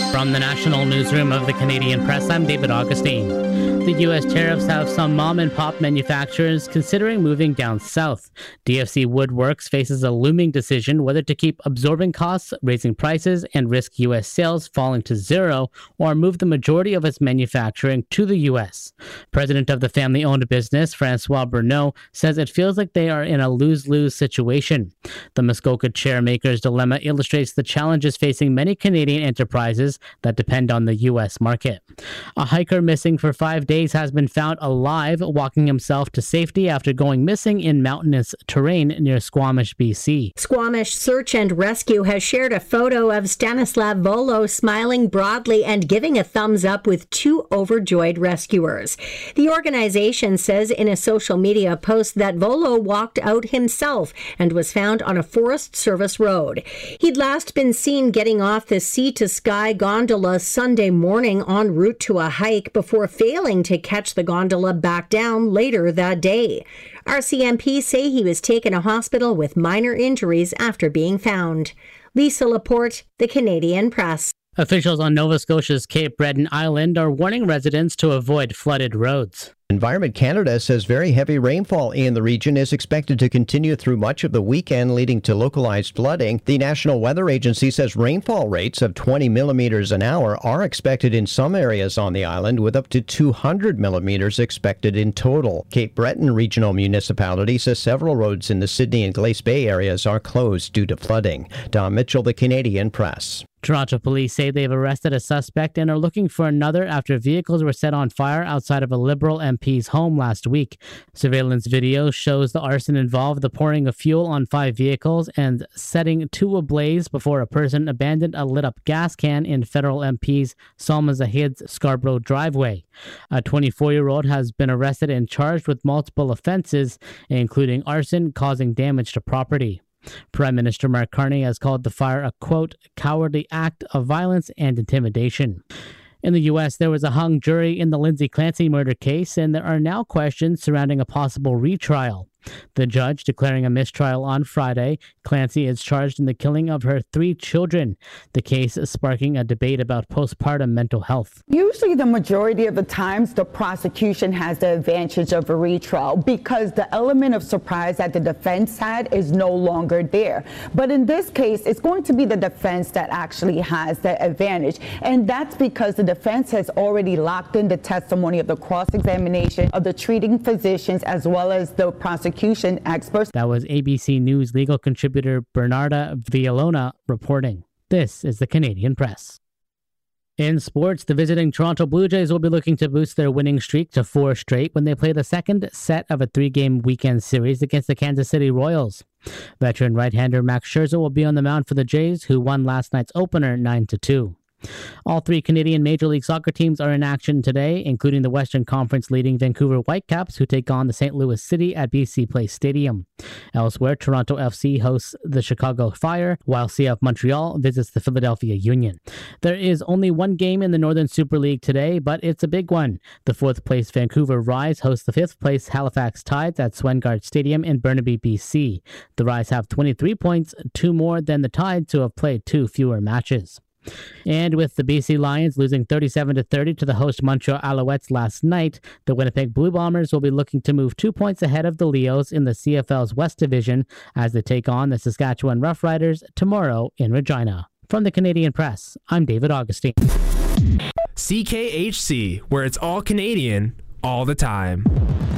From the National Newsroom of the Canadian Press, I'm David Augustine. The U.S. tariffs have some mom-and-pop manufacturers considering moving down south. DFC Woodworks faces a looming decision whether to keep absorbing costs, raising prices, and risk U.S. sales falling to zero, or move the majority of its manufacturing to the U.S. President of the family-owned business, Francois Bruneau, says it feels like they are in a lose-lose situation. The Muskoka chair maker's dilemma illustrates the challenges facing many Canadian enterprises that depend on the U.S. market. A hiker missing for 5 days has been found alive, walking himself to safety after going missing in mountainous terrain near Squamish, BC. Squamish Search and Rescue has shared a photo of Stanislav Volo smiling broadly and giving a thumbs up with two overjoyed rescuers. The organization says in a social media post that Volo walked out himself and was found on a Forest Service road. He'd last been seen getting off the Sea to Sky gondola Sunday morning en route to a hike before failing to catch the gondola back down later that day. RCMP say he was taken to hospital with minor injuries after being found. Lisa Laporte, The Canadian Press. Officials on Nova Scotia's Cape Breton Island are warning residents to avoid flooded roads. Environment Canada says very heavy rainfall in the region is expected to continue through much of the weekend, leading to localized flooding. The National Weather Agency says rainfall rates of 20 millimeters an hour are expected in some areas on the island, with up to 200 millimeters expected in total. Cape Breton Regional Municipality says several roads in the Sydney and Glace Bay areas are closed due to flooding. Don Mitchell, The Canadian Press. Toronto police say they've arrested a suspect and are looking for another after vehicles were set on fire outside of a Liberal MP's home last week. Surveillance video shows the arson involved the pouring of fuel on 5 vehicles and setting 2 ablaze before a person abandoned a lit-up gas can in Federal MP's Salma Zahid's Scarborough driveway. A 24-year-old has been arrested and charged with multiple offenses, including arson causing damage to property. Prime Minister Mark Carney has called the fire a, quote, cowardly act of violence and intimidation. In the U.S., there was a hung jury in the Lindsay Clancy murder case, and there are now questions surrounding a possible retrial. The judge declaring a mistrial on Friday. Clancy is charged in the killing of her 3 children. The case is sparking a debate about postpartum mental health. Usually the majority of the times the prosecution has the advantage of a retrial because the element of surprise that the defense had is no longer there. But in this case, it's going to be the defense that actually has the advantage. And that's because the defense has already locked in the testimony of the cross-examination of the treating physicians as well as the prosecution experts. That was ABC News legal contributor Bernarda Villalona reporting. This is the Canadian Press. In sports, the visiting Toronto Blue Jays will be looking to boost their winning streak to 4 straight when they play the second set of a 3-game weekend series against the Kansas City Royals. Veteran right-hander Max Scherzer will be on the mound for the Jays, who won last night's opener 9-2. All 3 Canadian Major League Soccer teams are in action today, including the Western Conference leading Vancouver Whitecaps, who take on the St. Louis City at BC Place Stadium. Elsewhere, Toronto FC hosts the Chicago Fire, while CF Montreal visits the Philadelphia Union. There is only one game in the Northern Super League today, but it's a big one. The 4th-place Vancouver Rise hosts the 5th-place Halifax Tides at Swengard Stadium in Burnaby, BC. The Rise have 23 points, 2 more than the Tides, who have played 2 fewer matches. And with the BC Lions losing 37-30 to the host Montreal Alouettes last night, the Winnipeg Blue Bombers will be looking to move 2 points ahead of the Leos in the CFL's West Division as they take on the Saskatchewan Roughriders tomorrow in Regina. From the Canadian Press, I'm David Augustine. CKHC, where it's all Canadian, all the time.